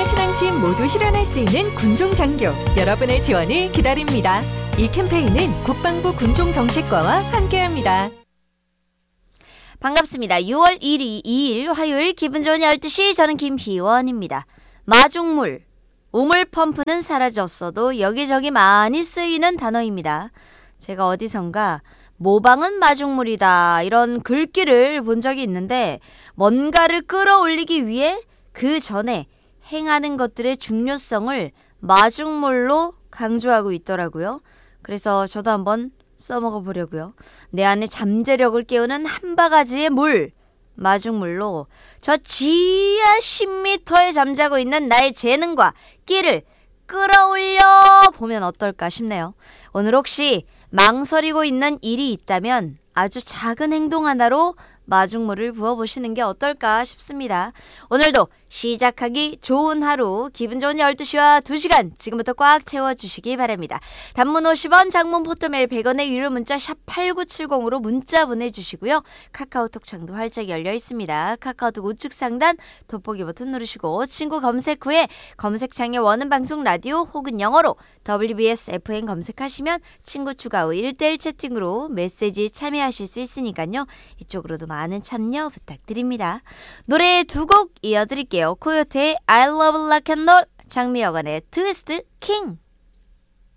건강한 신앙심 모두 실현할 수 있는 군종장교 여러분의 지원을 기다립니다. 이 캠페인은 국방부 군종정책과와 함께합니다. 반갑습니다. 6월 2일 화요일 기분 좋은 12시 저는 김희원입니다. 마중물, 우물 펌프는 사라졌어도 여기저기 많이 쓰이는 단어입니다. 제가 어디선가 모방은 마중물이다 이런 글귀를 본 적이 있는데 뭔가를 끌어올리기 위해 그 전에 행하는 것들의 중요성을 마중물로 강조하고 있더라고요. 그래서 저도 한번 써먹어 보려고요. 내 안에 잠재력을 깨우는 한 바가지의 물, 마중물로 저 지하 10m에 잠자고 있는 나의 재능과 끼를 끌어올려 보면 어떨까 싶네요. 오늘 혹시 망설이고 있는 일이 있다면 아주 작은 행동 하나로 마중물을 부어보시는 게 어떨까 싶습니다. 오늘도 시작하기 좋은 하루, 기분 좋은 12시와 2시간 지금부터 꽉 채워주시기 바랍니다. 단문 50원, 장문 포토메일 100원의 유료 문자 샵 8970으로 문자 보내주시고요. 카카오톡 창도 활짝 열려 있습니다. 카카오톡 우측 상단 돋보기 버튼 누르시고 친구 검색 후에 검색창에 원하는 방송 라디오 혹은 영어로 WBS FM 검색하시면 친구 추가 후 1대1 채팅으로 메시지 참여하실 수 있으니까요. 이쪽으로도 많은 참여 부탁드립니다. 노래 2곡 이어드릴게요. 코요태의 I Love Rock and Roll, 장미여관의 트위스트 킹.